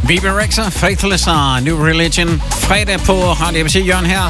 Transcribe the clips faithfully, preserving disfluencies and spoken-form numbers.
Bebe Rexha, Faithless og New Religion. Fredag på Radio A B C Jørgen her.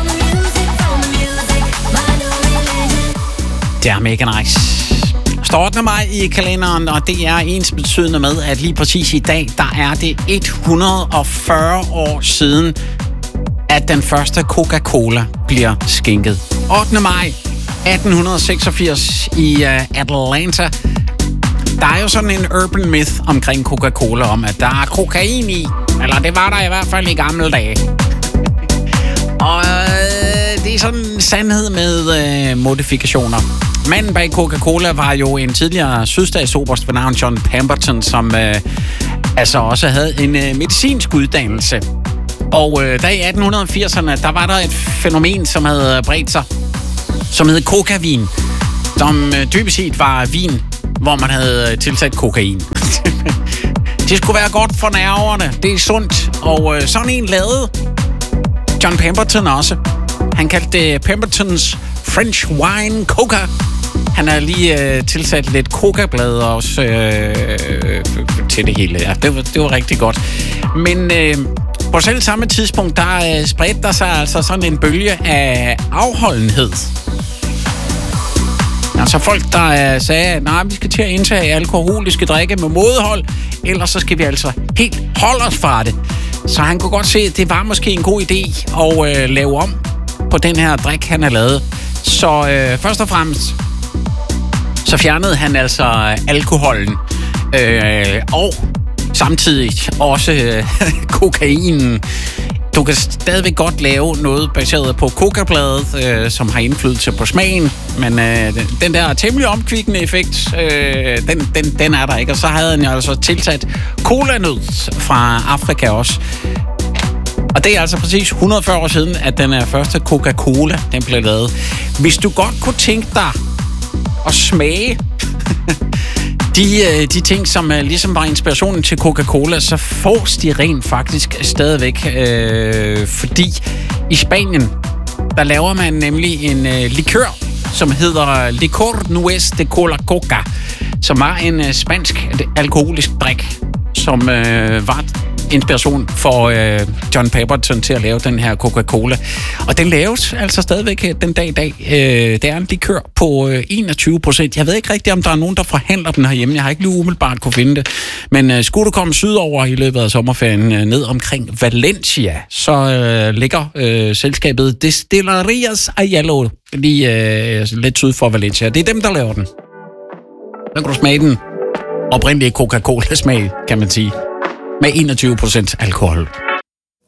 Det er mega nice. Står ottende maj i kalenderen, og det er ensbetydende med, at lige præcis i dag, der er det et hundrede og fyrre år siden, at den første Coca-Cola bliver skænket. ottende maj atten seksogfirs i uh, Atlanta. Der er jo sådan en urban myth omkring Coca-Cola om, at der er kokain i. Eller det var der i hvert fald i gamle dage. Og øh, det er sådan en sandhed med øh, modifikationer. Manden bag Coca-Cola var jo en tidligere sydstatsoberst ved navn John Pemberton, som øh, altså også havde en øh, medicinsk uddannelse. Og øh, der i atten firserne, der var der et fænomen, som havde bredt sig, som hed coca-vin, som øh, dybest set var vin, hvor man havde tilsat kokain. Det skulle være godt for nerverne, det er sundt, og øh, sådan en lavede John Pemberton også. Han kaldte det Pembertons French Wine Coca. Han har lige øh, tilsat lidt coca-blade også øh, til det hele. Ja, det, var, det var rigtig godt. Men øh, på selv samme tidspunkt, der øh, spredte der sig altså sådan en bølge af afholdenhed. Altså folk, der øh, sagde, at nej, vi skal til at indtage alkoholiske drikke med mådehold, ellers så skal vi altså helt holde os fra det. Så han kunne godt se, at det var måske en god idé at øh, lave om på den her drik, han har lavet. Så øh, først og fremmest, så fjernede han altså alkoholen, øh, og samtidig også øh, kokainen. Du kan stadigvæk godt lave noget baseret på coca-bladet, øh, som har indflydelse på smagen, men øh, den der temmelig omkvikkende effekt, øh, den, den, den er der ikke. Og så havde han jo altså tilsat colanød fra Afrika også. Og det er altså præcis et hundrede og fyrre år siden, at den første Coca-Cola, den blev lavet. Hvis du godt kunne tænke dig at smage de, de ting, som ligesom var inspirationen til Coca-Cola, så fås de rent faktisk stadigvæk. Øh, fordi i Spanien, der laver man nemlig en øh, likør, som hedder Licor Nuez de Cola Coca, som var en øh, spansk alkoholisk drik, som øh, var inspiration for øh, John Pemberton til at lave den her Coca-Cola. Og den laves altså stadigvæk den dag i dag. Øh, det er en likør på øh, enogtyve procent. Jeg ved ikke rigtigt, om der er nogen, der forhandler den herhjemme. Jeg har ikke lige umiddelbart kunne finde det. Men øh, skulle du komme sydover i løbet af sommerferien øh, ned omkring Valencia, så øh, ligger øh, selskabet Destillerías Ayala lige øh, lidt syd for Valencia. Det er dem, der laver den. Så kan du smage den oprindelige Coca-Cola-smag, kan man sige, med enogtyve procent alkohol.